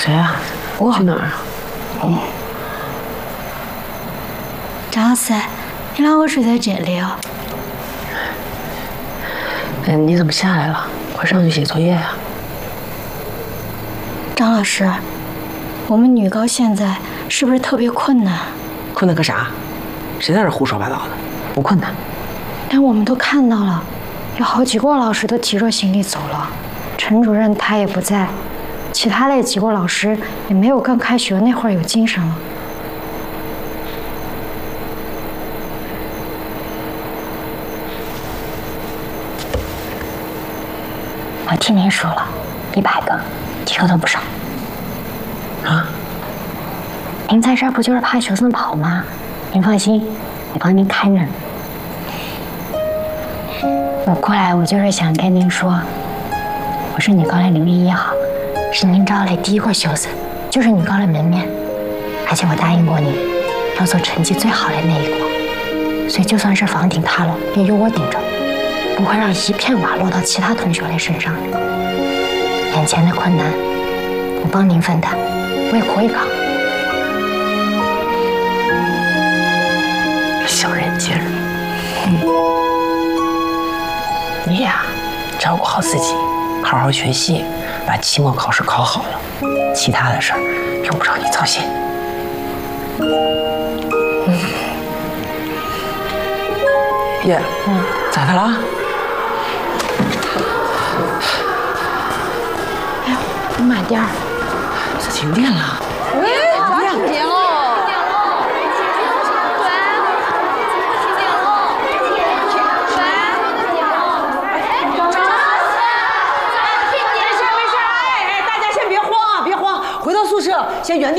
谁啊？ 我去哪儿啊？哦， 张老师，你让我睡在这里哦。 你怎么下来了？快上去写作业呀！ 张老师，我们女高现在是不是特别困难？ 困难个啥？谁在这胡说八道的？不困难。 但我们都看到了，有好几个老师都提着行李走了，陈主任他也不在，其他的几个老师也没有刚开学那会儿有精神了。我听您说了，100个，提了都不少。 啊？ 您在这儿不就是怕学生跑吗？您放心，我帮您看着。我过来，我就是想跟您说，我是女高的611号，是您招来第1个学生，就是女高的门面，而且我答应过您，要做成绩最好的那一个，所以就算是房顶塌了，也有我顶着，不会让一片瓦落到其他同学的身上。眼前的困难，我帮您分担，我也可以扛。 小人精。你呀，照顾好自己，好好学习，把期末考试考好了，其他的事儿用不着你操心。耶，咋的了？ 哎呦，你慢点儿。 是停电了。 咋停电了？ 回到宿舍，先原地。